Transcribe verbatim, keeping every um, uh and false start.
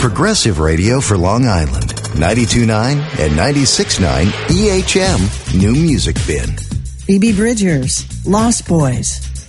Progressive radio for Long Island. ninety-two point nine and ninety-six point nine E H M New Music Bin. Phoebe Bridgers, Lost Boys.